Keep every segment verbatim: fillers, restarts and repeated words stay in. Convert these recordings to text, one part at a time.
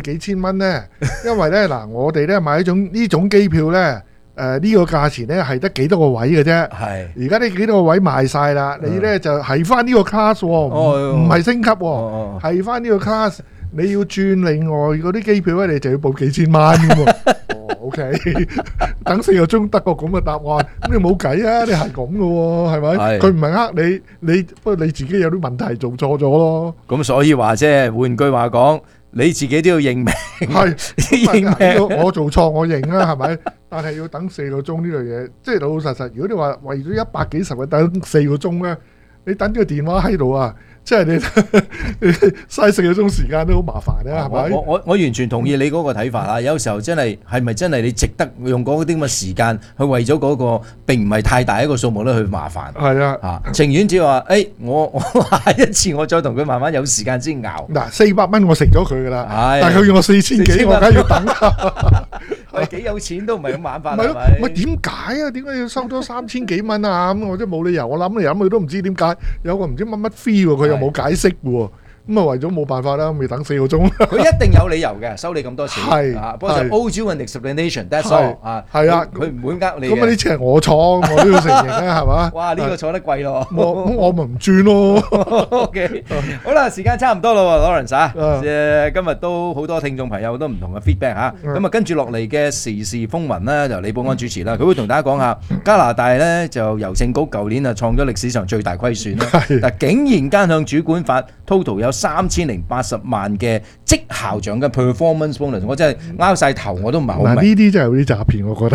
幾千蚊呢？因為呢，嗱，我哋呢買一種呢種機票呢。誒呢、呃這個價錢咧係得幾多個位嘅啫，係而家呢幾多個位賣晒啦，你咧就係翻呢個 class，唔係升級，係翻呢個 class，你要轉另外嗰啲機票咧，你就要報幾千蚊喎。哦 ，OK， 等四個鐘得個咁嘅答案，咁你冇計啊，你係咁嘅喎，係咪？佢唔係呃你，你不過你自己有啲問題做錯咗咯。 咁所以話啫，換句話講。你自己都要認命， 係認命。我做錯我認啦，係咪？但係要等四個鐘呢樣嘢，即係老老實實。如果你話為咗一百幾十個等四個鐘咧，你等個電話喺度啊，即係你嘥四個鐘時間都好麻煩咧，係咪？ 我我我完全同意你嗰個睇法啊！有時候真係係咪真係你值得用嗰啲咁嘅時間去為咗嗰個並唔係太大一個數目咧去麻煩？ 係啊， 啊情願只係話誒，我我下一次我再同佢慢慢有時間先熬。 嗱，四百蚊我食咗佢噶啦，但係佢要我四千幾，我梗係要等。 係幾有錢都唔係咁玩法， 係咪？唔係點解啊？點解要收多三千幾蚊啊？咁我真係冇理由。我諗嚟諗去都唔知點解，有個唔知乜乜 fee 喎，佢又冇解釋喎。咁啊，為咗冇辦法啦，咪等四個鐘。佢一定有理由嘅，收你咁多錢。 係， 不過就 owe you an explanation，that's all。啊， 係啊， 佢唔會呃你嘅。 咁啊，呢次係我錯，我都要承認啦，係嘛？ 哇，呢個坐得貴咯。 我我咪唔轉咯。 OK， 好啦，時間差唔多啦，Lawrence 啊，誒，今日都好多聽眾朋友都唔同嘅 feedback 嚇。咁啊，跟住落嚟嘅時事風雲咧，就李寶安主持啦，佢會同大家講下加拿大咧就郵政局舊年啊創咗歷史上最大虧損啦，但竟然間向主管發 total 有三千零八十萬嘅績效獎嘅 performance bonus， 我真係拗晒頭，我都唔係好明。 呢啲真係有啲詐騙，我覺得。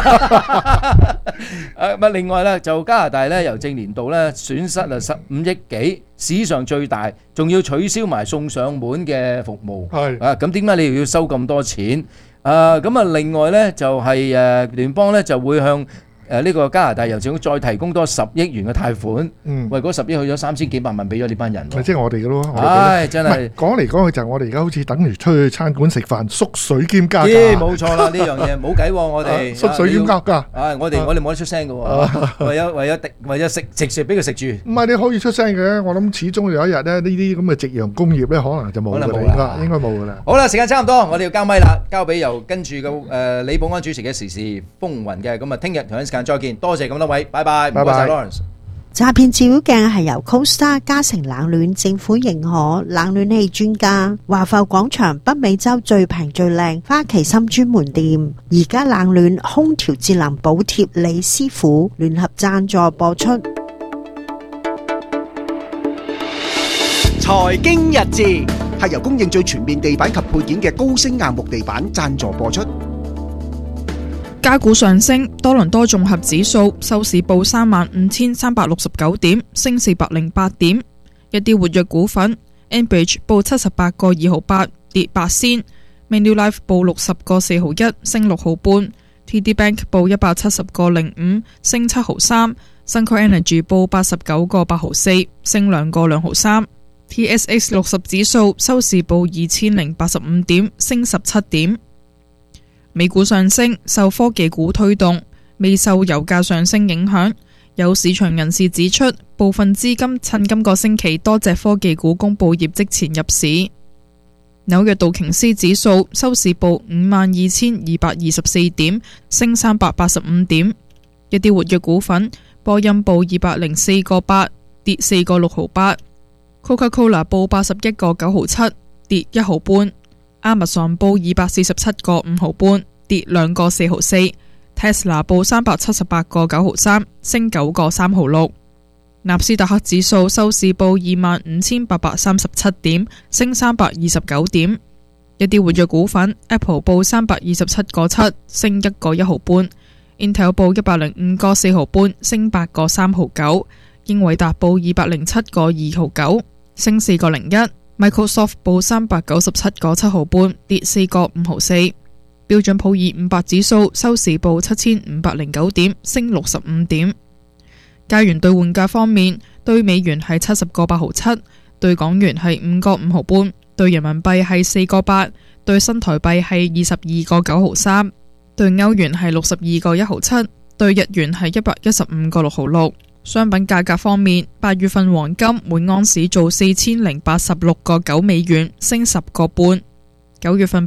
誒，咪另外咧，就加拿大咧郵政年度咧損失啊十五億幾，史上最大，仲要取消埋送上門嘅服務。係啊，咁點解你又要收咁多錢？啊，咁啊，另外咧就係誒聯邦咧就會向誒呢個加拿大郵政再提供多十億元嘅貸款，嗯，喂，嗰十億去咗三千幾百萬俾咗呢班人， 咪即係我哋嘅咯， 唉，真係講嚟講去就係我哋而家好似等於出去餐館食飯，縮水兼加價， 咦，冇錯啦，呢樣嘢冇計喎，我哋縮水兼加價， 啊，我哋我哋冇得出聲嘅喎，唯有唯有唯有食直食俾佢食住， 唔係你可以出聲嘅，我諗始終有一日咧呢啲咁嘅夕陽工業咧可能就冇㗎啦，應該冇㗎啦。 好啦，時間差唔多，我哋要交咪啦，交俾由跟住嘅誒李寶安主持嘅時事風雲嘅，咁啊聽日同一時間再見，多謝咁多位，拜拜，唔該曬 Lawrence。 詐騙照妖鏡係由 CoStar 嘉誠冷暖政府認可冷暖氣專家，華埠廣場北美洲最平最靚花旗參專門店，而家冷暖空調節能補貼李師傅聯合贊助播出。 財經日誌係由供應最全面地板及配件嘅高升硬木地板贊助播出。 加股上升，多倫多綜合指數收市報三萬五千三百六十九點，升四百零八點。一啲活躍股份 ，Enbridge 報七十八個二毫八，跌八仙 ；Manulife 報六十個四毫一，升六毫半 ；T D Bank 報一百七十個零五，升七毫三 ；Suncor Energy 報八十九個八毫四，升兩個兩毫三。T S X 六十指數收市報二千零八十五點，升十七點。美股上升，受科技股推動，未受油價上升影響。有市場人士指出，部分資金趁今個星期多隻科技股公布業績前入市。紐約道瓊斯指數收市報五萬二千二百二十四點，升三百八十五點。一啲活躍股份，波音報二百零四個八，跌四個六毫八。Coca-Cola 報八十一個九毫七，跌一毫半。Amazon 報二百四十七個五毫半，跌兩個四毫四。Tesla 報三百七十八個九毫三，升九個三毫六。納斯達克指數收市報二萬五千八百三十七點，升三百二十九點。一啲活躍股份 ，Apple 報三百二十七個七，升一個一毫半。Intel 報一百零五個四毫半，升八個三毫九。英偉達報二百零七個二毫九，升四個零一。Microsoft 報三百九十七個七毫半，跌四個五毫四。標準普爾五百指數收市報七千五百零九點，升六十五點。加元兌換價方面，兌美元係七十個八毫七，兌港元係五個五毫半，兌人民幣係四個八，兌新台幣係二十二個九毫三，兌歐元係六十二個一毫七，兌日元係一百一十五個六毫六。商品價格方面，八月份黃金每盎司做四千零八十六個九美元，升十個半。九月份